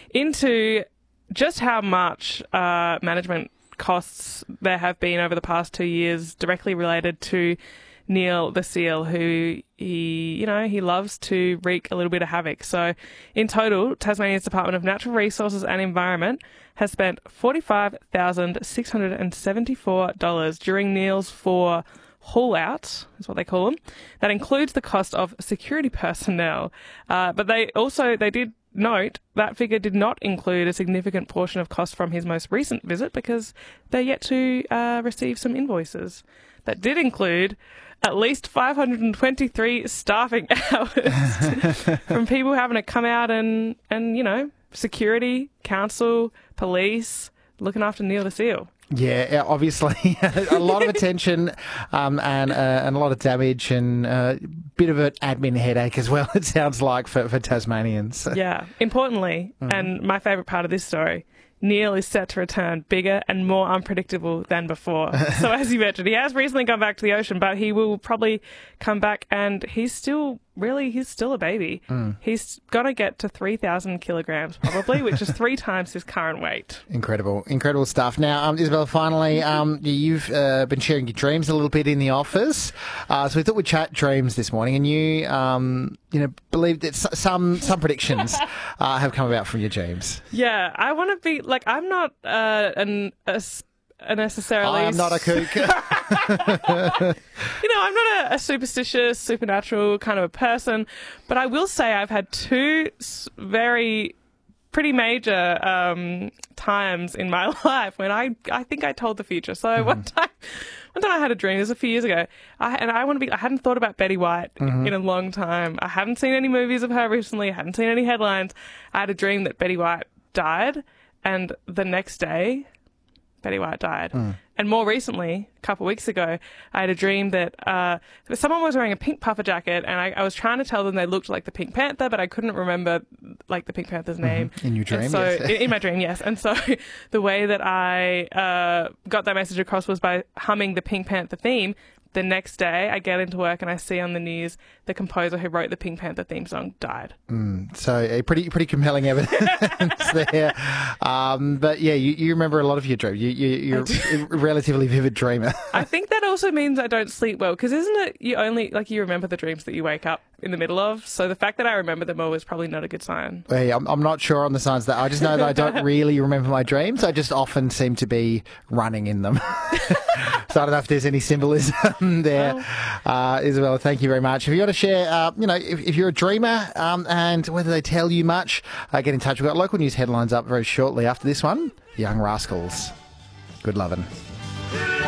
into just how much management costs there have been over the past 2 years directly related to Neil the seal, who he loves to wreak a little bit of havoc. So in total, Tasmania's Department of Natural Resources and Environment has spent $45,674 during Neil's 4 haul-outs, is what they call them. That includes the cost of security personnel. But they did note that figure did not include a significant portion of cost from his most recent visit, because they're yet to receive some invoices. That did include at least 523 staffing hours from people having to come out and security, council, police, looking after Neil the seal. Yeah, obviously a lot of attention and a lot of damage and a bit of an admin headache as well, it sounds like, for Tasmanians. Yeah. Importantly, and my favourite part of this story, Neil is set to return bigger and more unpredictable than before. So as you mentioned, he has recently gone back to the ocean, but he will probably come back, and he's still a baby. He's going to get to 3,000 kilograms probably, which is 3 times his current weight. Incredible stuff. Now, Isabel, finally, you've been sharing your dreams a little bit in the office. So we thought we'd chat dreams this morning, and you believe that some predictions have come about from your dreams. Yeah, I want to be like, I'm not necessarily. I'm not a kook. I'm not a superstitious, supernatural kind of a person, but I will say I've had 2 pretty major times in my life when I think I told the future. So one time I had a dream. This was a few years ago. I hadn't thought about Betty White in a long time. I hadn't seen any movies of her recently. I hadn't seen any headlines. I had a dream that Betty White died, and the next day, Betty White died. And more recently, a couple of weeks ago, I had a dream that someone was wearing a pink puffer jacket, and I was trying to tell them they looked like the Pink Panther, but I couldn't remember like the Pink Panther's name. In your dream? And so, yes. in my dream, yes. And so the way that I got that message across was by humming the Pink Panther theme. The next day, I get into work and I see on the news the composer who wrote the Pink Panther theme song died. So pretty compelling evidence there. But yeah, you remember a lot of your dreams. You're a relatively vivid dreamer. I think that also means I don't sleep well, because isn't it you remember the dreams that you wake up in the middle of? So the fact that I remember them all is probably not a good sign. Hey, I'm not sure on the signs of that. I just know that I don't really remember my dreams. I just often seem to be running in them. So I don't know if there's any symbolism there. Isabella, thank you very much. If you want to share, if you're a dreamer and whether they tell you much, get in touch. We've got local news headlines up very shortly after this one. Young Rascals. Good lovin'.